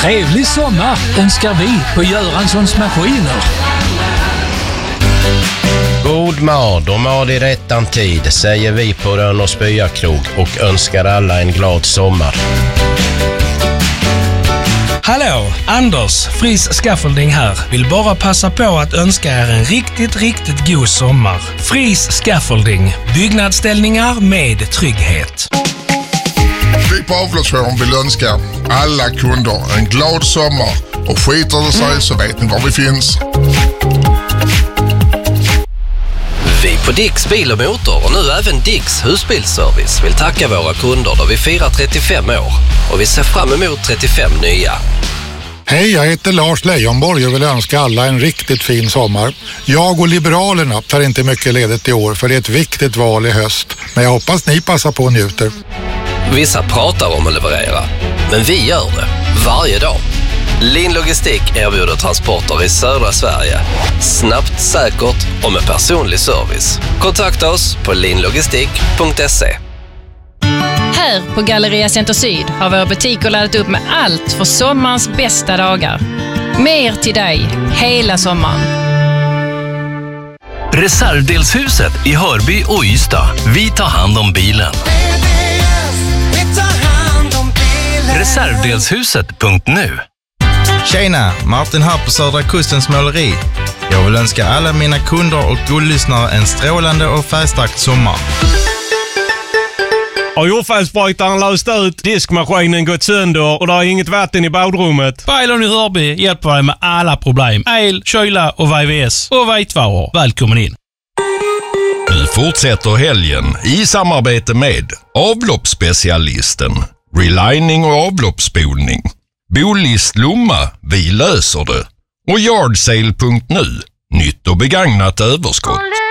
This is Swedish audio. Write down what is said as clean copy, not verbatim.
Trevlig sommar önskar vi på Göranssons Maskiner. God mad och mad i rättan tid, säger vi på Rönn och Spyakrog och önskar alla en glad sommar. Hallå, Anders, Fris Scaffolding här. Vill bara passa på att önska er en riktigt god sommar. Fris Scaffolding, byggnadsställningar med trygghet. Vi på Avloppsjouren vill önska alla kunder en glad sommar och skiter det sig så vet ni var vi finns. Vi på Dicks Bil och Motor och nu även Dicks Husbilsservice vill tacka våra kunder då vi firar 35 år och vi ser fram emot 35 nya. Hej, jag heter Lars Leijonborg och vill önska alla en riktigt fin sommar. Jag och Liberalerna tar inte mycket ledigt i år för det är ett viktigt val i höst. Men jag hoppas ni passar på och njuter. Vissa pratar om att leverera, men vi gör det varje dag. Lin Logistik erbjuder transporter i södra Sverige. Snabbt, säkert och med personlig service. Kontakta oss på linlogistik.se. Här på Galleria Center Syd har våra butiker laddat upp med allt för sommarens bästa dagar. Mer till dig hela sommaren. Reservdelshuset i Hörby och Ystad. Vi tar hand om bilen. Reservdelshuset.nu. Tjena, Martin här på Södra Kustens måleri. Jag vill önska alla mina kunder och guldlyssnare en strålande och färgstark sommar. Har jordfelsbrytaren löst ut, diskmaskinen gått sönder och det är inget vatten i badrummet? Pajlon i Hörby hjälper dig med alla problem. El, kyla och VVS och vitvaror. Välkommen in. Nu fortsätter helgen i samarbete med avloppsspecialisten, relining och avloppsspolning. Bolist Lomma, vi löser det. Och yardsale.nu, nytt och begagnat överskott.